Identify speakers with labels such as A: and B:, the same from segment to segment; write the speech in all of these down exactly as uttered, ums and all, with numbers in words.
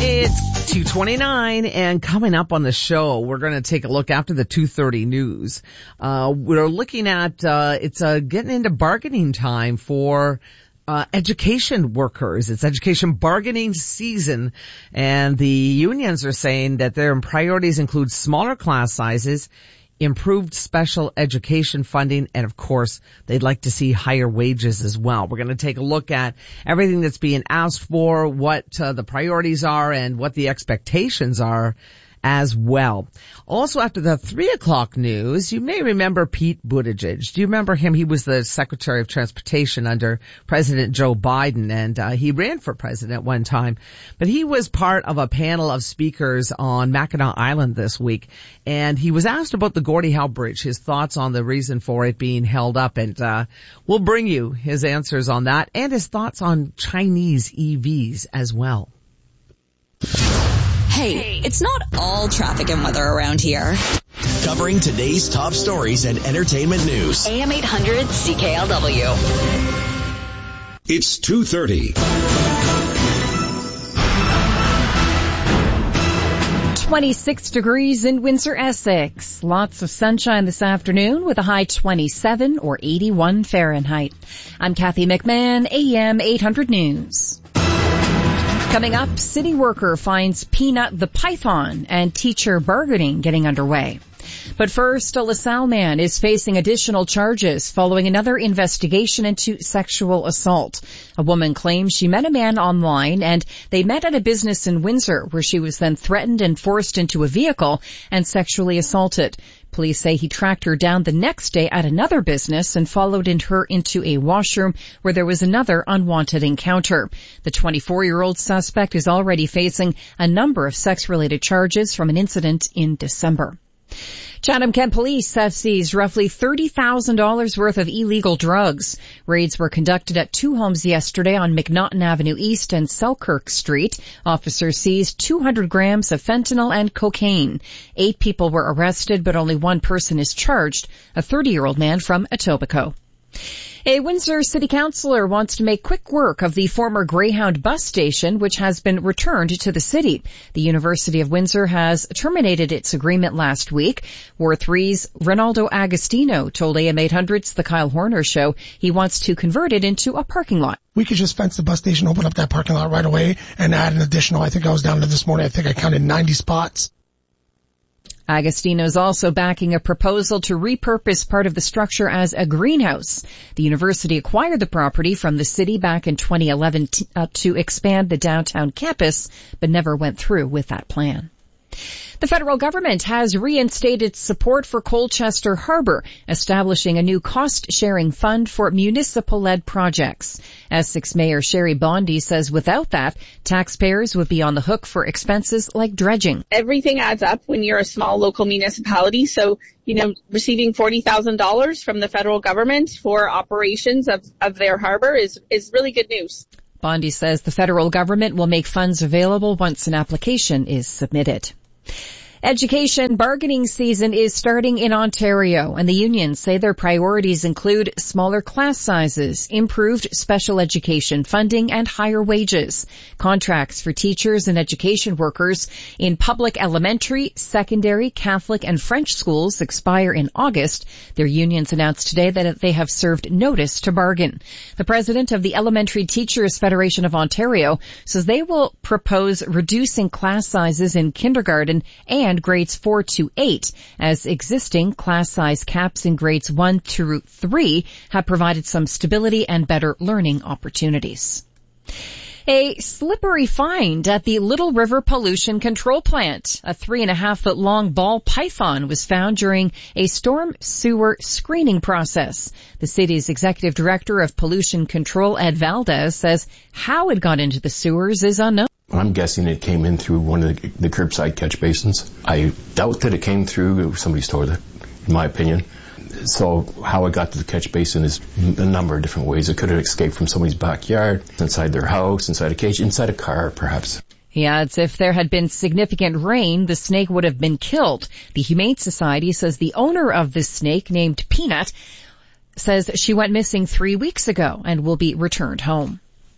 A: It's two twenty-nine, and coming up on the show, we're going to take a look after the two thirty news. Uh, we're looking at, uh, it's uh, getting into bargaining time for uh, education workers. It's education bargaining season, and the unions are saying that their priorities include smaller class sizes, improved special education funding, and of course, they'd like to see higher wages as well. We're going to take a look at everything that's being asked for, what uh, the priorities are, and what the expectations are as well. Also, after the three o'clock news, you may remember Pete Buttigieg. Do you remember him? He was the Secretary of Transportation under President Joe Biden, and uh, he ran for president one time. But he was part of a panel of speakers on Mackinac Island this week, and he was asked about the Gordie Howe Bridge, his thoughts on the reason for it being held up, and uh we'll bring you his answers on that and his thoughts on Chinese E Vs as well.
B: Hey, it's not all traffic and weather around here.
C: Covering today's top stories and entertainment news.
B: A M eight hundred C K L W.
D: It's two thirty.
E: twenty-six degrees in Windsor, Essex. Lots of sunshine this afternoon with a high twenty-seven or eighty-one Fahrenheit. I'm Kathy McMahon, A M eight hundred News. Coming up, city worker finds Peanut the Python and teacher bargaining getting underway. But first, a LaSalle man is facing additional charges following another investigation into sexual assault. A woman claims she met a man online and they met at a business in Windsor where she was then threatened and forced into a vehicle and sexually assaulted. Police say he tracked her down the next day at another business and followed in her into a washroom where there was another unwanted encounter. The twenty-four-year-old suspect is already facing a number of sex-related charges from an incident in December. Chatham-Kent Police have seized roughly thirty thousand dollars worth of illegal drugs. Raids were conducted at two homes yesterday on McNaughton Avenue East and Selkirk Street. Officers seized two hundred grams of fentanyl and cocaine. Eight people were arrested, but only one person is charged, a thirty-year-old man from Etobicoke. A Windsor city councillor wants to make quick work of the former Greyhound bus station, which has been returned to the city. The University of Windsor has terminated its agreement last week. Ward three's Ronaldo Agostino told A M eight hundred's The Kyle Horner Show he wants to convert it into a parking lot.
F: We could just fence the bus station, open up that parking lot right away, and add an additional, I think I was down to this morning, I think I counted ninety spots.
E: Agostino is also backing a proposal to repurpose part of the structure as a greenhouse. The university acquired the property from the city back in twenty eleven t- uh, to expand the downtown campus, but never went through with that plan. The federal government has reinstated support for Colchester Harbor, establishing a new cost-sharing fund for municipal-led projects. Essex Mayor Sherry Bondi says without that, taxpayers would be on the hook for expenses like dredging.
G: Everything adds up when you're a small local municipality. So, you know, receiving forty thousand dollars from the federal government for operations of, of their harbor is, is really good news.
E: Bondi says the federal government will make funds available once an application is submitted. Education bargaining season is starting in Ontario, and the unions say their priorities include smaller class sizes, improved special education funding, and higher wages. Contracts for teachers and education workers in public elementary, secondary, Catholic, and French schools expire in August. Their unions announced today that they have served notice to bargain. The president of the Elementary Teachers Federation of Ontario says they will propose reducing class sizes in kindergarten and grades four to eight, as existing class size caps in grades one through three have provided some stability and better learning opportunities. A slippery find at the Little River Pollution Control Plant. A three and a half foot long ball python was found during a storm sewer screening process. The city's executive director of pollution control, Ed Valdez, says how it got into the sewers is unknown.
H: I'm guessing it came in through one of the, the curbside catch basins. I doubt that it came through somebody's toilet, in my opinion. So how it got to the catch basin is a number of different ways. It could have escaped from somebody's backyard, inside their house, inside a cage, inside a car, perhaps.
E: He adds if there had been significant rain, the snake would have been killed. The Humane Society says the owner of this snake, named Peanut, says she went missing three weeks ago and will be returned home.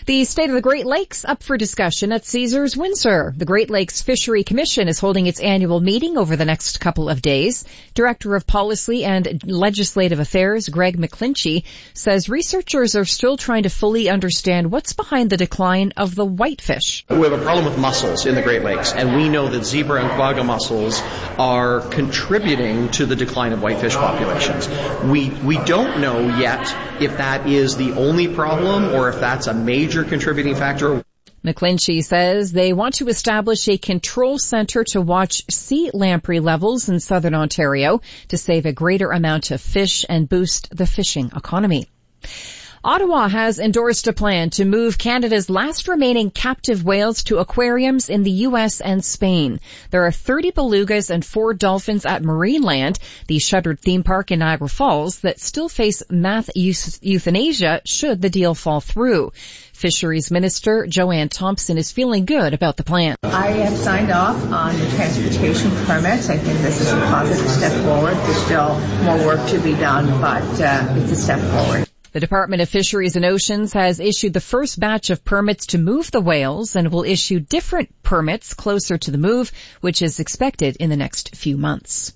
E: The state of the Great Lakes up for discussion at Caesars Windsor. The Great Lakes Fishery Commission is holding its annual meeting over the next couple of days. Director of Policy and Legislative Affairs, Greg McClinchy, says researchers are still trying to fully understand what's behind the decline of the whitefish.
D: We have a problem with mussels in the Great Lakes, and we know that zebra and quagga mussels are contributing to the decline of whitefish populations. We we don't know yet if that is the only problem or if that's a major contributing factor.
E: McClinchy says they want to establish a control center to watch sea lamprey levels in southern Ontario to save a greater amount of fish and boost the fishing economy. Ottawa has endorsed a plan to move Canada's last remaining captive whales to aquariums in the U S and Spain. There are thirty belugas and four dolphins at Marineland, the shuttered theme park in Niagara Falls, that still face mass euthanasia should the deal fall through. Fisheries Minister Joanne Thompson is feeling good about the plan.
I: I have signed off on the transportation permits. I think this is a positive step forward. There's still more work to be done, but uh, it's a step forward.
E: The Department of Fisheries and Oceans has issued the first batch of permits to move the whales and will issue different permits closer to the move, which is expected in the next few months.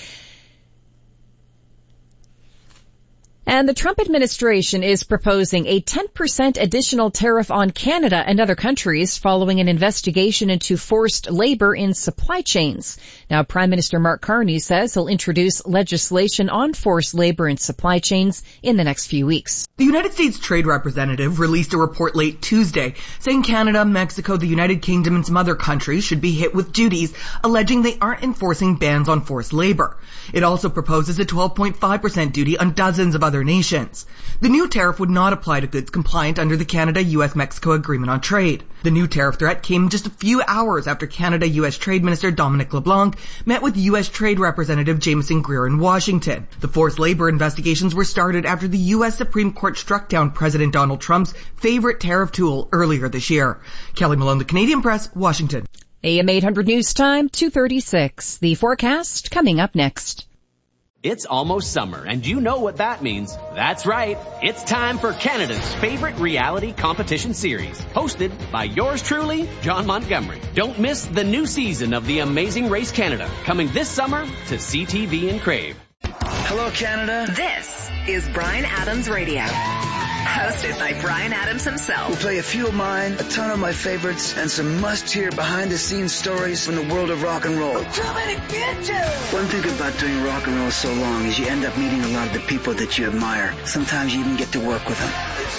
E: And the Trump administration is proposing a ten percent additional tariff on Canada and other countries following an investigation into forced labor in supply chains. Now, Prime Minister Mark Carney says he'll introduce legislation on forced labor in supply chains in the next few weeks.
J: The United States Trade Representative released a report late Tuesday saying Canada, Mexico, the United Kingdom, and some other countries should be hit with duties, alleging they aren't enforcing bans on forced labor. It also proposes a twelve point five percent duty on dozens of other nations. The new tariff would not apply to goods compliant under the Canada-U S Mexico Agreement on Trade. The new tariff threat came just a few hours after Canada-U S Trade Minister Dominic LeBlanc met with U S Trade Representative Jameson Greer in Washington. The forced labor investigations were started after the U S Supreme Court struck down President Donald Trump's favorite tariff tool earlier this year. Kelly Malone, The Canadian Press, Washington.
E: A M eight hundred News Time, two thirty-six. The forecast coming up next.
K: It's almost summer, and you know what that means. That's right. It's time for Canada's favorite reality competition series, hosted by yours truly, John Montgomery. Don't miss the new season of The Amazing Race Canada, coming this summer to C T V and Crave.
L: Hello, Canada.
B: This is Bryan Adams Radio. Hosted by Bryan Adams himself.
L: We'll play a few of mine, a ton of my favorites, and some must-hear behind-the-scenes stories from the world of rock and roll. One thing about doing rock and roll so long is you end up meeting a lot of the people that you admire. Sometimes you even get to work with them.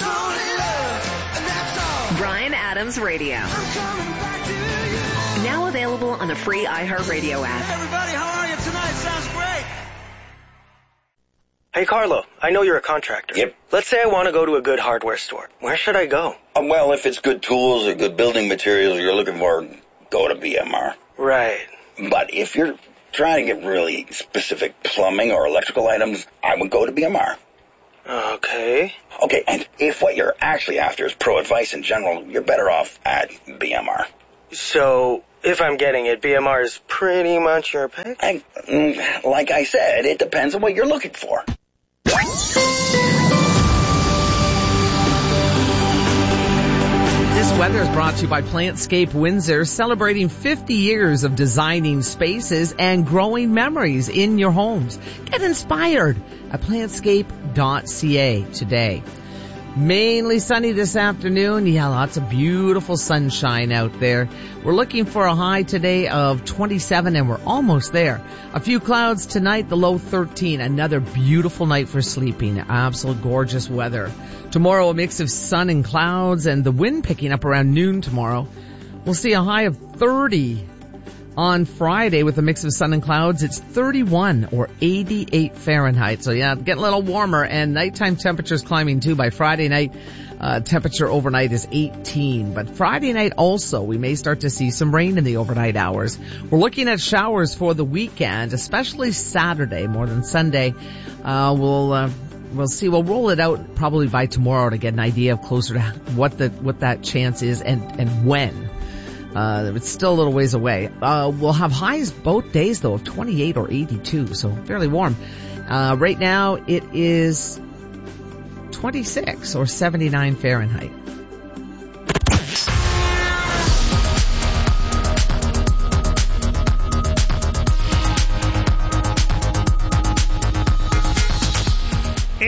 B: Bryan Adams Radio. Now available on the free iHeartRadio app.
M: Everybody, how are you tonight? Sounds great.
N: Hey, Carlo, I know you're a contractor.
O: Yep.
N: Let's say I want to go to a good hardware store. Where should I go?
O: Um, well, if it's good tools or good building materials you're looking for, go to B M R.
N: Right.
O: But if you're trying to get really specific plumbing or electrical items, I would go to B M R.
N: Okay.
O: Okay, and if what you're actually after is pro advice in general, you're better off at B M R.
N: So, if I'm getting it, B M R is pretty much your pick?
O: I, like I said, it depends on what you're looking for.
A: This weather is brought to you by Plantscape Windsor, celebrating fifty years of designing spaces and growing memories in your homes. Get inspired at plantscape dot c a today. Mainly sunny this afternoon. Yeah, lots of beautiful sunshine out there. We're looking for a high today of twenty-seven, and we're almost there. A few clouds tonight, the low thirteen. Another beautiful night for sleeping. Absolute gorgeous weather. Tomorrow, a mix of sun and clouds, and the wind picking up around noon tomorrow. We'll see a high of thirty on Friday with a mix of sun and clouds. It's thirty-one or eighty-eight Fahrenheit. So yeah, getting a little warmer, and nighttime temperatures climbing too. By Friday night, uh, temperature overnight is eighteen. But Friday night also, we may start to see some rain in the overnight hours. We're looking at showers for the weekend, especially Saturday more than Sunday. Uh, we'll, uh, We'll see. We'll roll it out probably by tomorrow to get an idea of closer to what the, what that chance is and, and when. Uh, it's still a little ways away. Uh, we'll have highs both days though of twenty-eight or eighty-two, so fairly warm. Uh, right now it is twenty-six or seventy-nine Fahrenheit.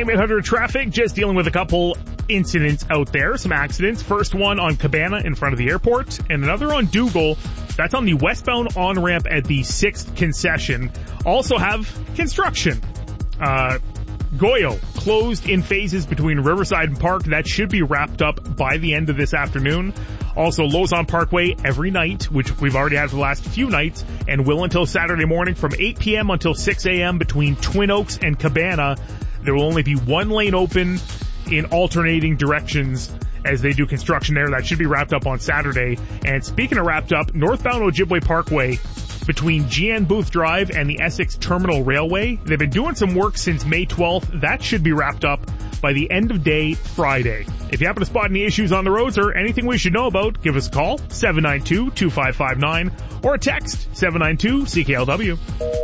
P: A M eight hundred traffic, just dealing with a couple incidents out there, some accidents. First one on Cabana in front of the airport, and another on Dougal. That's on the westbound on-ramp at the sixth concession. Also have construction. Uh, Goyo closed in phases between Riverside and Park. That should be wrapped up by the end of this afternoon. Also, Lausanne Parkway every night, which we've already had for the last few nights, and will until Saturday morning from eight p.m. until six a.m. between Twin Oaks and Cabana. There will only be one lane open in alternating directions as they do construction there. That should be wrapped up on Saturday. And speaking of wrapped up, northbound Ojibwe Parkway between G N Booth Drive and the Essex Terminal Railway, they've been doing some work since May twelfth. That should be wrapped up by the end of day Friday. If you happen to spot any issues on the roads or anything we should know about, give us a call, seven nine two, two five five nine, or a text, seven nine two, C K L W.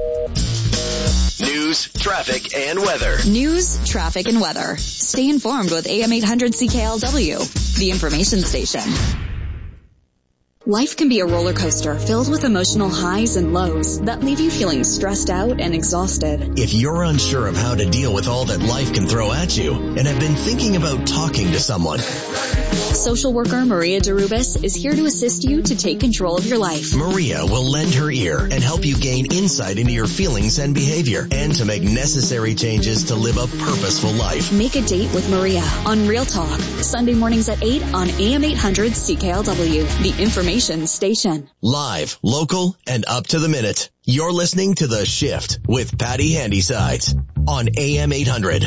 C: News, traffic, and weather.
Q: News, traffic, and weather. Stay informed with A M eight hundred C K L W, the information station. Life can be a roller coaster filled with emotional highs and lows that leave you feeling stressed out and exhausted.
C: If you're unsure of how to deal with all that life can throw at you and have been thinking about talking to someone,
Q: social worker Maria Derubis is here to assist you to take control of your life.
C: Maria will lend her ear and help you gain insight into your feelings and behavior and to make necessary changes to live a purposeful life.
Q: Make a date with Maria on Real Talk, Sunday mornings at eight on A M eight hundred C K L W, the information station.
C: Live, local, and up to the minute. You're listening to The Shift with Patty Handysides on A M eight hundred.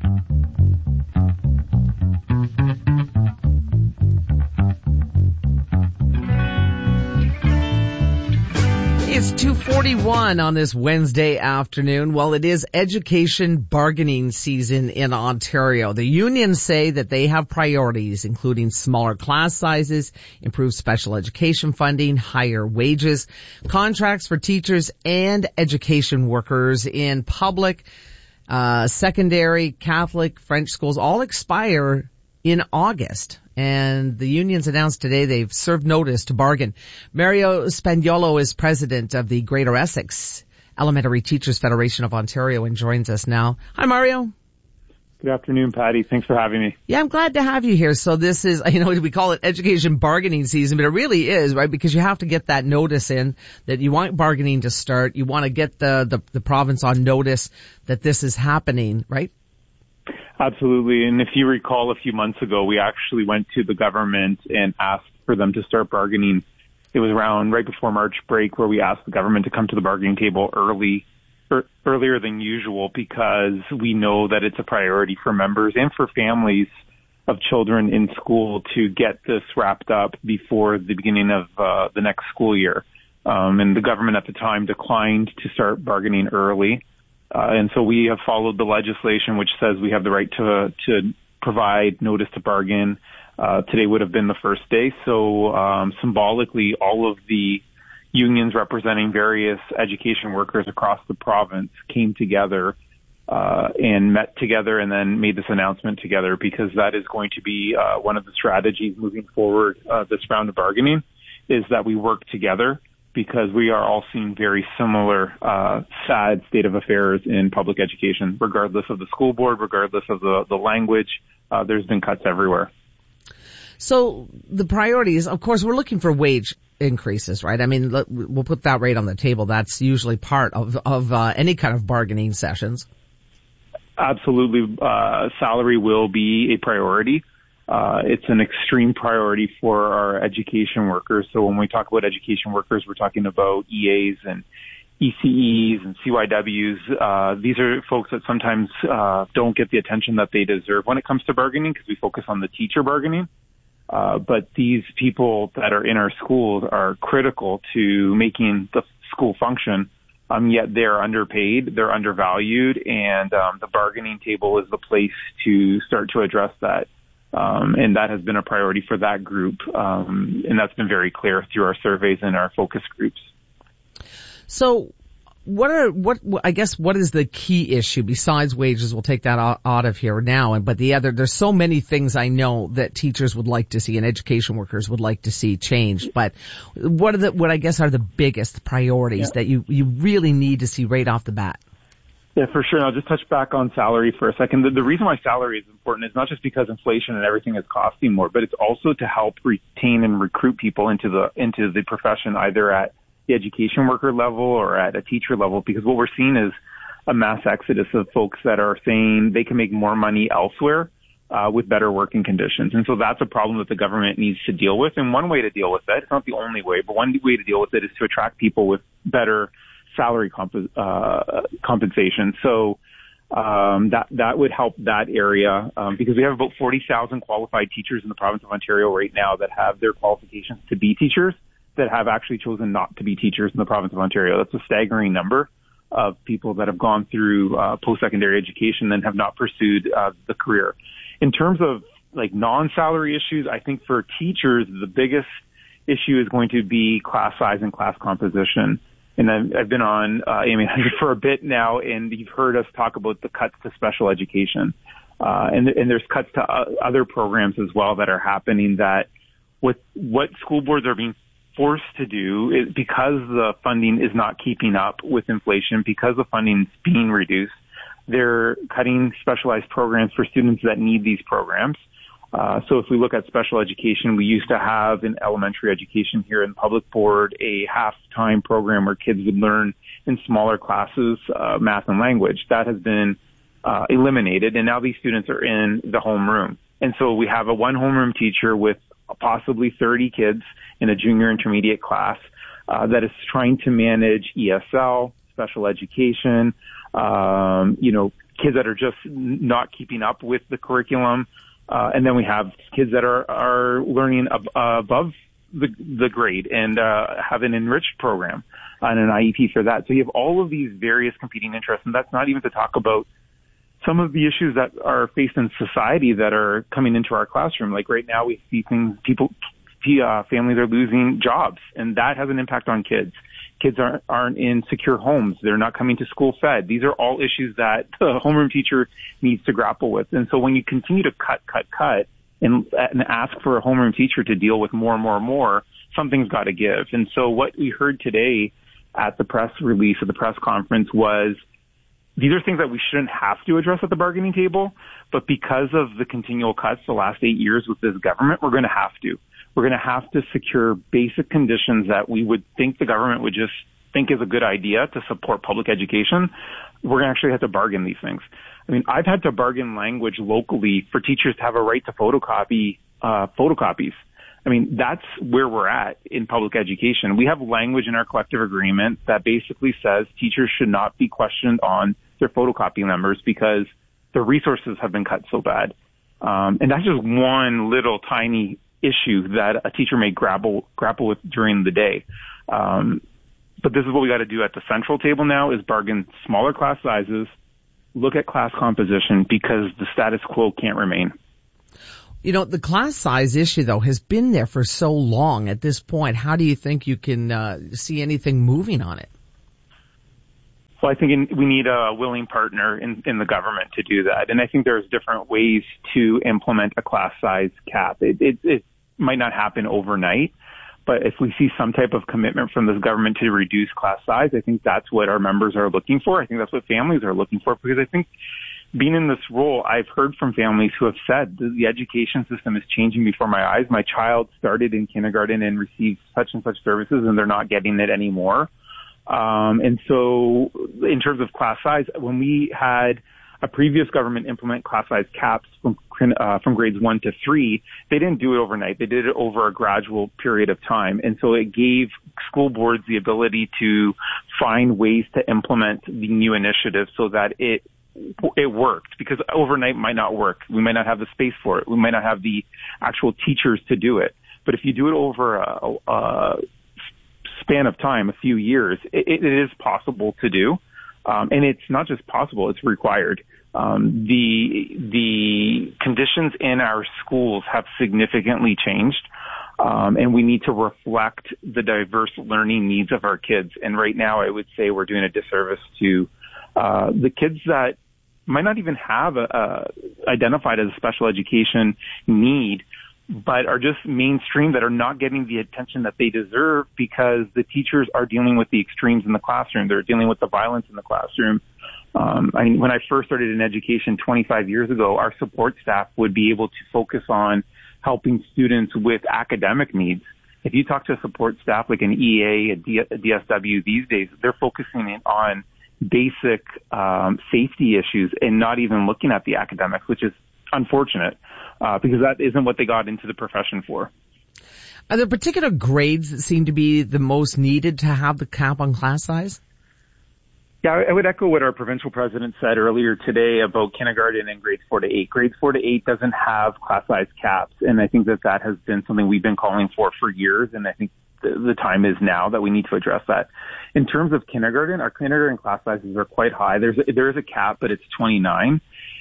A: It's two forty-one on this Wednesday afternoon. Well, it is education bargaining season in Ontario. The unions say that they have priorities, including smaller class sizes, improved special education funding, higher wages, contracts for teachers and education workers in public, uh, secondary, Catholic, French schools all expire in August. And the unions announced today they've served notice to bargain. Mario Spagnolo is president of the Greater Essex Elementary Teachers Federation of Ontario and joins us now. Hi, Mario.
R: Good afternoon, Patty. Thanks for having me.
A: Yeah, I'm glad to have you here. So this is, you know, we call it education bargaining season, but it really is, right? Because you have to get that notice in that you want bargaining to start. You want to get the, the, the province on notice that this is happening, right?
R: Absolutely. And if you recall, a few months ago, we actually went to the government and asked for them to start bargaining. It was around right before March break where we asked the government to come to the bargaining table early, er, earlier than usual, because we know that it's a priority for members and for families of children in school to get this wrapped up before the beginning of uh, the next school year. Um, and the government at the time declined to start bargaining early. Uh, and so we have followed the legislation which says we have the right to to provide notice to bargain. Uh, today would have been the first day. So um, symbolically, all of the unions representing various education workers across the province came together uh, and met together and then made this announcement together, because that is going to be uh, one of the strategies moving forward uh, this round of bargaining, is that we work together, because we are all seeing very similar uh, sad state of affairs in public education, regardless of the school board, regardless of the, the language. Uh, there's been cuts everywhere.
A: So the priorities, of course, we're looking for wage increases, right? I mean, we'll put that right on the table. That's usually part of, of uh, any kind of bargaining sessions.
R: Absolutely. Uh, salary will be a priority. Uh, it's an extreme priority for our education workers. So when we talk about education workers, we're talking about E As and E C Es and C Y Ws. Uh, these are folks that sometimes uh, don't get the attention that they deserve when it comes to bargaining, because we focus on the teacher bargaining. Uh, but these people that are in our schools are critical to making the school function. Um, yet they're underpaid, they're undervalued, and um, the bargaining table is the place to start to address that. Um, and that has been a priority for that group. Um, and that's been very clear through our surveys and our focus groups.
A: So what are, what, I guess, what is the key issue besides wages? We'll take that out of here now. And, but the other, there's so many things I know that teachers would like to see and education workers would like to see changed. But what are the, what I guess are the biggest priorities yeah. that you, you really need to see right off the bat?
R: Yeah, for sure. And I'll just touch back on salary for a second. The, the reason why salary is important is not just because inflation and everything is costing more, but it's also to help retain and recruit people into the into the profession, either at the education worker level or at a teacher level. Because what we're seeing is a mass exodus of folks that are saying they can make more money elsewhere uh, with better working conditions. And so that's a problem that the government needs to deal with. And one way to deal with it, it's not the only way, but one way to deal with it is to attract people with better salary comp- uh, compensation. So um, that that would help that area um, because we have about forty thousand qualified teachers in the province of Ontario right now that have their qualifications to be teachers that have actually chosen not to be teachers in the province of Ontario. That's a staggering number of people that have gone through uh, post-secondary education and have not pursued uh, the career. In terms of like non-salary issues, I think for teachers, the biggest issue is going to be class size and class composition. And I've, I've been on uh, A M eight hundred for a bit now, and you've heard us talk about the cuts to special education. Uh, and, and there's cuts to uh, other programs as well that are happening that with what school boards are being forced to do is because the funding is not keeping up with inflation, because the funding is being reduced, they're cutting specialized programs for students that need these programs. Uh, so if we look at special education, we used to have in elementary education here in the public board a half-time program where kids would learn in smaller classes uh, math and language. That has been uh, eliminated, and now these students are in the homeroom. And so we have a one homeroom teacher with possibly thirty kids in a junior intermediate class uh, that is trying to manage E S L, special education, um, you know, kids that are just not keeping up with the curriculum. Uh, and then we have kids that are, are learning ab- uh, above the, the grade and uh, have an enriched program and an I E P for that. So you have all of these various competing interests, and that's not even to talk about some of the issues that are faced in society that are coming into our classroom. Like right now we see things, people, uh, families are losing jobs, and that has an impact on kids. Kids aren't, aren't in secure homes. They're not coming to school fed. These are all issues that the homeroom teacher needs to grapple with. And so when you continue to cut, cut, cut and, and ask for a homeroom teacher to deal with more and more and more, something's got to give. And so what we heard today at the press release, at the press conference was, these are things that we shouldn't have to address at the bargaining table, but because of the continual cuts the last eight years with this government, we're going to have to. We're going to have to secure basic conditions that we would think the government would just think is a good idea to support public education. We're going to actually have to bargain these things. I mean, I've had to bargain language locally for teachers to have a right to photocopy uh, photocopies. I mean, that's where we're at in public education. We have language in our collective agreement that basically says teachers should not be questioned on their photocopy numbers because the resources have been cut so bad. Um, and that's just one little tiny issue that a teacher may grapple grapple with during the day. Um, but this is what we got to do at the central table now is bargain smaller class sizes, look at class composition because the status quo can't remain.
A: You know, the class size issue, though, has been there for so long at this point. How do you think you can uh, see anything moving on it?
R: Well, I think in, we need a willing partner in, in the government to do that. And I think there's different ways to implement a class size cap. It, it, it might not happen overnight, but if we see some type of commitment from this government to reduce class size, I think that's what our members are looking for. I think that's what families are looking for, because I think being in this role, I've heard from families who have said the education system is changing before my eyes. My child started in kindergarten and received such and such services, and they're not getting it anymore. Um, and so in terms of class size, when we had a previous government implement class size caps from uh, from grades one to three, they didn't do it overnight. They did it over a gradual period of time. And so it gave school boards the ability to find ways to implement the new initiative so that it it worked, because overnight might not work. We might not have the space for it. We might not have the actual teachers to do it. But if you do it over a, a span of time, a few years, it, it is possible to do. Um, and it's not just possible, it's required. Um, the, the conditions in our schools have significantly changed. Um, and we need to reflect the diverse learning needs of our kids. And right now, I would say we're doing a disservice to uh, the kids that might not even have a, a identified as a special education need, but are just mainstream, that are not getting the attention that they deserve because the teachers are dealing with the extremes in the classroom. They're dealing with the violence in the classroom. Um, I mean, when I first started in education twenty-five years ago, our support staff would be able to focus on helping students with academic needs. If you talk to a support staff like an E A, a, D, a D S W these days, they're focusing in on basic um, safety issues and not even looking at the academics, which is unfortunate uh, because that isn't what they got into the profession for.
A: Are there particular grades that seem to be the most needed to have the cap on class size?
R: Yeah, I would echo what our provincial president said earlier today about kindergarten and grades four to eight. Grades four to eight doesn't have class size caps, and I think that that has been something we've been calling for for years, and I think the, the time is now that we need to address that. In terms of kindergarten, our kindergarten class sizes are quite high. There's a, there is a cap, but it's twenty-nine.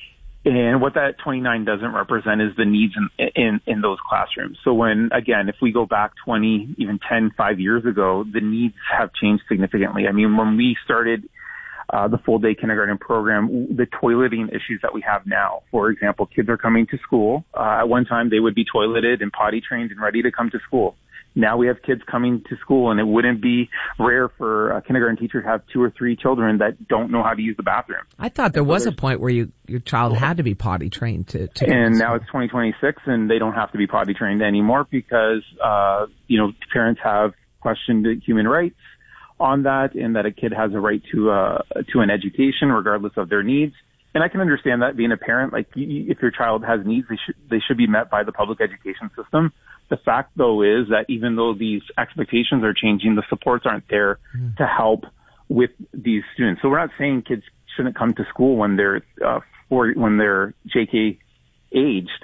R: And what that twenty-nine doesn't represent is the needs in, in, in those classrooms. So when, again, if we go back twenty, even ten, five years ago, the needs have changed significantly. I mean, when we started uh, the full day kindergarten program, the toileting issues that we have now, for example, kids are coming to school. Uh, at one time, they would be toileted and potty trained and ready to come to school. Now we have kids coming to school, and it wouldn't be rare for a kindergarten teacher to have two or three children that don't know how to use the bathroom.
A: I thought there was a point where you your child had to be potty trained to. to
R: and now it's twenty twenty-six, and they don't have to be potty trained anymore because uh, you know parents have questioned human rights on that, and that a kid has a right to uh, to an education regardless of their needs. And I can understand that being a parent, like if your child has needs, they should they should be met by the public education system. The fact, though, is that even though these expectations are changing, the supports aren't there mm. to help with these students. So we're not saying kids shouldn't come to school when they're uh, four, when they're J K aged,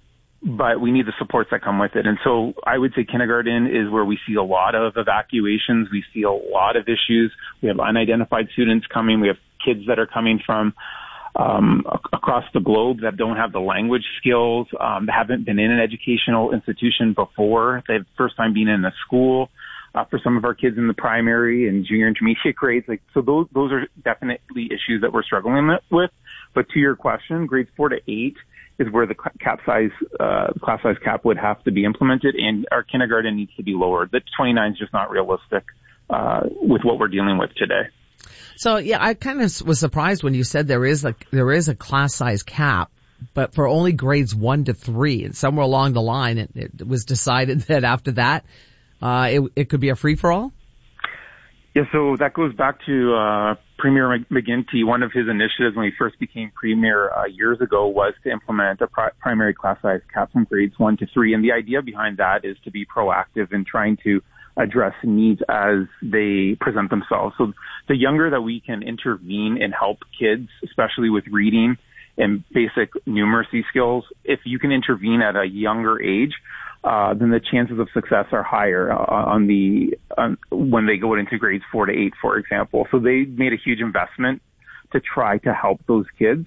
R: but we need the supports that come with it. And so I would say kindergarten is where we see a lot of evacuations. We see a lot of issues. We have unidentified students coming. We have kids that are coming from um, across the globe that don't have the language skills, um, that haven't been in an educational institution before. They've first time being in a school. Uh, for some of our kids in the primary and junior intermediate grades, like so, those those are definitely issues that we're struggling with. But to your question, grades four to eight is where the cap size, uh, class size cap would have to be implemented, and our kindergarten needs to be lowered. The twenty-nine is just not realistic uh, with what we're dealing with today.
A: So yeah, I kind of was surprised when you said there is a there is a class size cap, but for only grades one to three, and somewhere along the line, it, it was decided that after that. Uh, it, it could be a free-for-all?
R: Yeah, so that goes back to uh, Premier McGuinty. One of his initiatives when he first became Premier uh, years ago was to implement a pri- primary class size cap from grades one to three. And the idea behind that is to be proactive in trying to address needs as they present themselves. So the younger that we can intervene and help kids, especially with reading and basic numeracy skills, if you can intervene at a younger age, Uh, then the chances of success are higher uh, on the on, when they go into grades four to eight, for example. So they made a huge investment to try to help those kids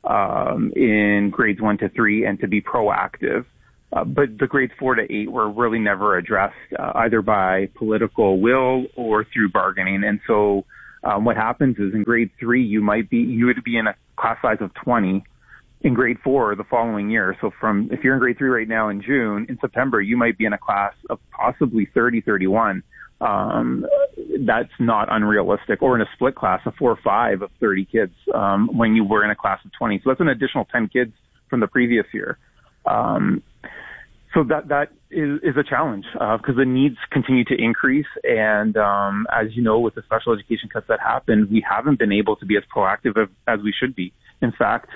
R: um, in grades one to three and to be proactive. Uh, but the grades four to eight were really never addressed uh, either by political will or through bargaining. And so um, what happens is in grade three, you might be you would be in a class size of twenty. In grade four the following year. So from, if you're in grade three right now in June, in September, you might be in a class of possibly thirty, thirty-one. Um, that's not unrealistic. Or in a split class, a four or five of thirty kids, um, when you were in a class of twenty. So that's an additional ten kids from the previous year. Um, so that, that is, is a challenge, uh, because the needs continue to increase. And, um, as you know, with the special education cuts that happened, we haven't been able to be as proactive as we should be. In fact,